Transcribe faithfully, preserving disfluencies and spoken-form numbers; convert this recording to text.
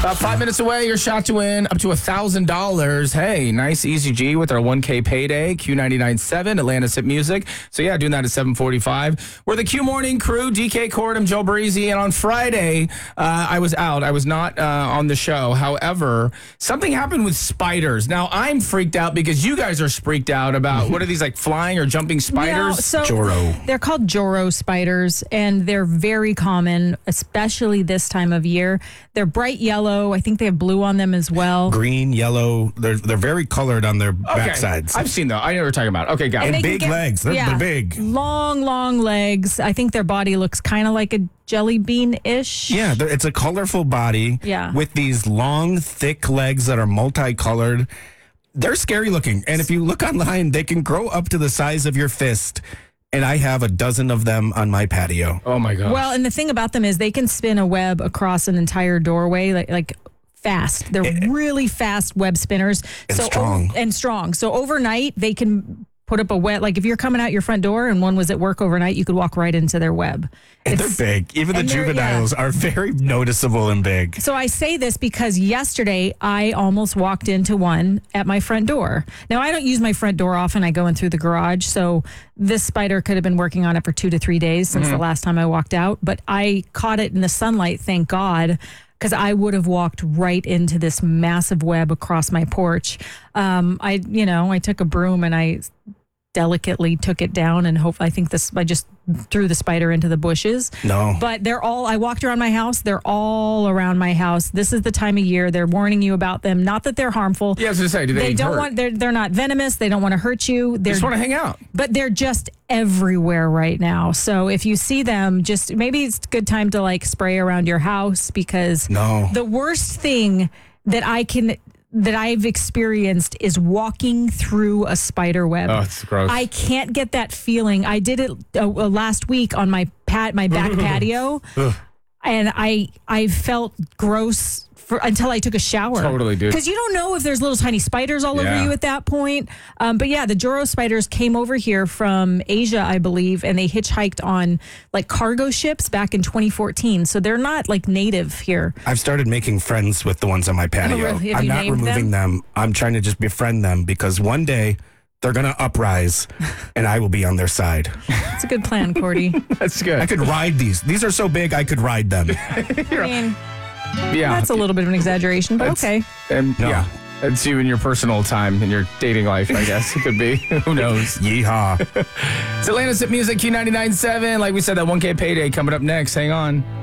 Uh, five minutes away, your shot to win up to one thousand dollars. Hey, nice Easy G with our one K payday. Q ninety-nine point seven, Atlanta's Hit Music. So, yeah, doing that at seven forty-five. We're the Q Morning Crew, D K Cord, I'm Joe Breezy. And on Friday, uh, I was out. I was not uh, on the show. However, something happened with spiders. Now, I'm freaked out because you guys are freaked out about, what are these, like flying or jumping spiders? No, so Joro. They're called Joro spiders, and they're very common, especially this time of year. They're bright yellow. I think they have blue on them as well. Green, yellow. They're they're very colored on their Okay. backsides. I've seen them. I know what you're talking about. Okay, got And it. they can big get- legs. They're, yeah, they're big. Long, long legs. I think their body looks kind of like a jelly bean-ish. Yeah, they're- it's a colorful body Yeah. with these long, thick legs that are multicolored. They're scary looking. And if you look online, they can grow up to the size of your fist. And I have a dozen of them on my patio. Oh, my gosh. Well, and the thing about them is they can spin a web across an entire doorway, like like fast. They're really fast web spinners. And so strong. and strong. So overnight they can put up a web. Like if you're coming out your front door and one was at work overnight, you could walk right into their web. And It's- they're big. Even the and they're- juveniles are very noticeable and big. So I say this because yesterday I almost walked into one at my front door. Now I don't use my front door often. I go in through the garage. So this spider could have been working on it for two to three days since the last time I walked out. But I caught it in the sunlight, thank God, because I would have walked right into this massive web across my porch. Um, I, you know, I took a broom and I delicately took it down and hope I think this I just threw the spider into the bushes. No. But they're all I walked around my house, they're all around my house. This is the time of year they're warning you about them. Not that they're harmful. yeah, I was going to say, do they, They don't hurt? want they're they're not venomous, they don't want to hurt you. They They're just want to hang out. but they're just everywhere right now. So if you see them, just maybe it's a good time to like spray around your house because No. the worst thing that I can that I've experienced is walking through a spider web. Oh, it's gross. I can't get that feeling. I did it uh, uh, last week on my pat my back patio, and I I felt gross for, until I took a shower. Totally, dude. Because you don't know if there's little tiny spiders all Yeah. over you at that point. Um, but yeah, the Joro spiders came over here from Asia, I believe, and they hitchhiked on like cargo ships back in twenty fourteen. So they're not like native here. I've started making friends with the ones on my patio. Oh, really? Have I'm you not named removing them? I'm trying to just befriend them because one day they're going to uprise and I will be on their side. It's a good plan, Cordy. That's good. I could ride these. These are so big, I could ride them. I mean, yeah. that's a little bit of an exaggeration, but It's- okay. And, No. yeah. It's you in your personal time, in your dating life, I guess. It could be. Who knows? Yeehaw. It's Atlanta's Hit Music, Q ninety-nine point seven. Like we said, that one K payday coming up next. Hang on.